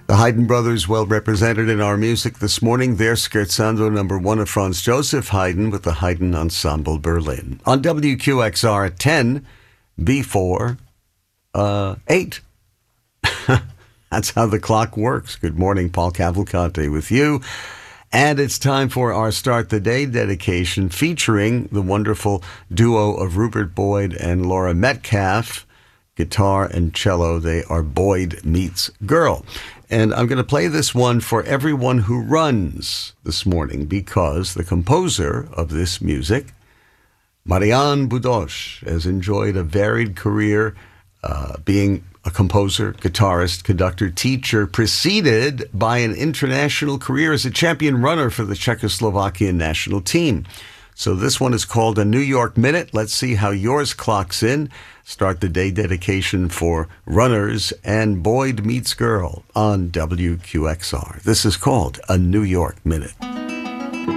The Haydn brothers well represented in our music this morning. Their Scherzando number 1 of Franz Joseph Haydn with the Haydn Ensemble Berlin. On WQXR at 10, before 8. That's how the clock works. Good morning, Paul Cavalcante with you. And it's time for our Start the Day dedication featuring the wonderful duo of Rupert Boyd and Laura Metcalf. Guitar and cello, they are Boyd meets Girl. And I'm going to play this one for everyone who runs this morning because the composer of this music, Marian Budosh, has enjoyed a varied career being a composer, guitarist, conductor, teacher, preceded by an international career as a champion runner for the Czechoslovakian national team. So this one is called A New York Minute. Let's see how yours clocks in. Start the day dedication for runners and Boyd meets Girl on WQXR. This is called A New York Minute.